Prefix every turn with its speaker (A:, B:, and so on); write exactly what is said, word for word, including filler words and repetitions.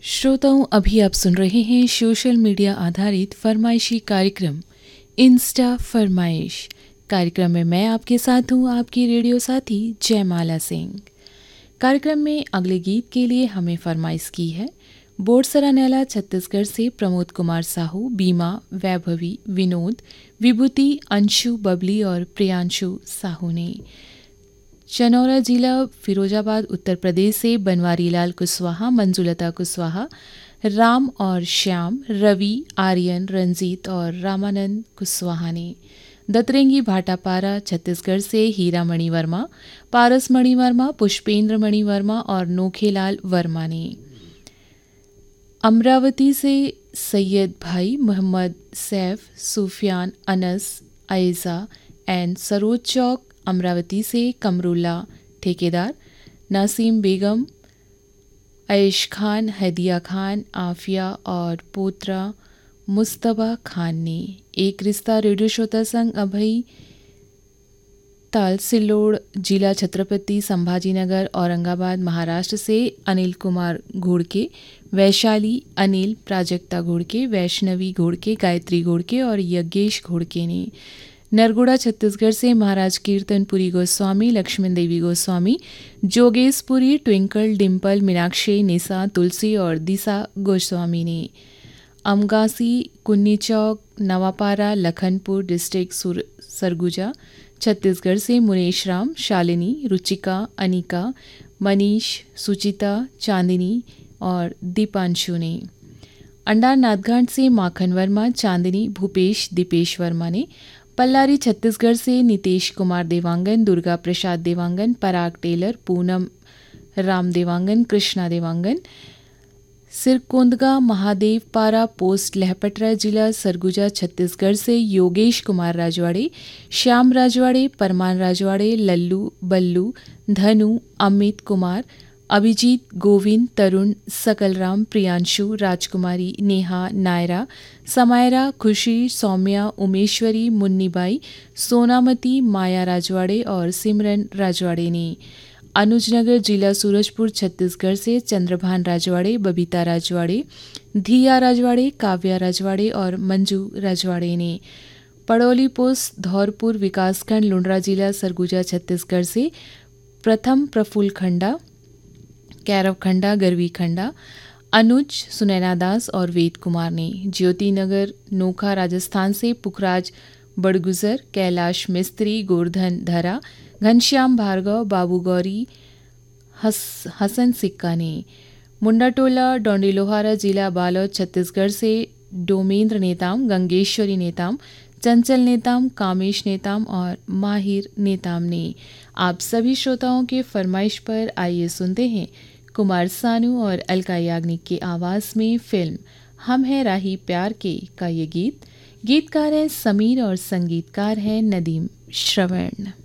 A: श्रोताओं, अभी आप सुन रहे हैं सोशल मीडिया आधारित फरमाइशी कार्यक्रम इंस्टा फरमाइश। कार्यक्रम में मैं आपके साथ हूँ, आपकी रेडियो साथी जयमाला सिंह। कार्यक्रम में अगले गीत के लिए हमें फरमाइश की है बोरसरा नैला छत्तीसगढ़ से प्रमोद कुमार साहू, बीमा, वैभवी, विनोद, विभूति, अंशु, बबली और प्रियांशु साहू ने। चनौरा जिला फिरोजाबाद उत्तर प्रदेश से बनवारी लाल कुशवाहा, मंजुलता कुशवाहा, राम और श्याम, रवि, आर्यन, रंजीत और रामानंद कुशवाहा ने। दतरेंगी भाटापारा छत्तीसगढ़ से हीरा मणि वर्मा, पारस मणि वर्मा, पुष्पेंद्र मणि वर्मा और नोखेलाल वर्मा ने। अमरावती से सैयद भाई, मोहम्मद सैफ, सूफियान, अनस, आयजा एंड सरोज चौक अमरावती से कमरुल्ला ठेकेदार, नासीम बेगम, आयश खान, हदिया खान, आफिया और पोत्रा मुस्तबा खान ने। एक रिश्ता रेडियो श्रोता संघ अभई ताल सिल्लोड़ जिला छत्रपति संभाजीनगर औरंगाबाद महाराष्ट्र से अनिल कुमार घोड़के, वैशाली अनिल, प्राजक्ता घोड़के, वैष्णवी घोड़के, गायत्री घोड़के और यज्ञेश घोड़के ने। नरगुड़ा छत्तीसगढ़ से महाराज कीर्तनपुरी गोस्वामी, लक्ष्मण देवी गोस्वामी, जोगेशपुरी, ट्विंकल, डिम्पल, मीनाक्षी, निशा, तुलसी और दिशा गोस्वामी ने। अमगासी, कुन्नी चौक, नवापारा, लखनपुर डिस्ट्रिक्ट सुर सरगुजा छत्तीसगढ़ से मुनेश राम, शालिनी, रुचिका, अनिका, मनीष, सुचिता, चांदिनी और दीपांशु ने। अंडार नाथघाट से माखन वर्मा, चांदिनी, भूपेश, दीपेश वर्मा ने। पल्लारी छत्तीसगढ़ से नितेश कुमार देवांगन, दुर्गा प्रसाद देवांगन, पराग टेलर, पूनम राम देवांगन, कृष्णा देवांगन। सिरकोंदगा महादेव पारा पोस्ट लहपटरा जिला सरगुजा छत्तीसगढ़ से योगेश कुमार राजवाड़े, श्याम राजवाड़े, परमान राजवाड़े, लल्लू, बल्लू, धनु, अमित कुमार, अभिजीत, गोविंद, तरुण, सकलराम, प्रियांशु, राजकुमारी, नेहा, नायरा, समायरा, खुशी, सौम्या, उमेश्वरी, मुन्नीबाई, सोनामती, माया राजवाड़े और सिमरन राजवाड़े ने। अनुजनगर जिला सूरजपुर छत्तीसगढ़ से चंद्रभान राजवाड़े, बबीता राजवाड़े, धिया राजवाड़े, काव्या राजवाड़े और मंजू राजवाड़े ने। पड़ौली पोस्ट धौरपुर विकासखंड लुंड्रा जिला सरगुजा छत्तीसगढ़ से प्रथम प्रफुल्ल खंडा, कैरव खंडा, गरवी खंडा, अनुज, सुनैना दास और वेद कुमार ने। ज्योति नगर नोखा राजस्थान से पुखराज बड़गुजर, कैलाश मिस्त्री, गोवर्धन धरा, घनश्याम भार्गव, बाबू गौरी, हस, हसन सिक्का ने। मुंडाटोला डोंडीलोहारा जिला बालोद छत्तीसगढ़ से डोमेंद्र नेताम, गंगेश्वरी नेताम, चंचल नेताम, कामेश नेताम और माहिर नेताम ने। आप सभी श्रोताओं के फरमाइश पर आइए सुनते हैं कुमार सानू और अलका याग्निक की आवाज़ में फिल्म हम हैं राही प्यार के का ये गीत। गीतकार है समीर और संगीतकार है नदीम श्रवण।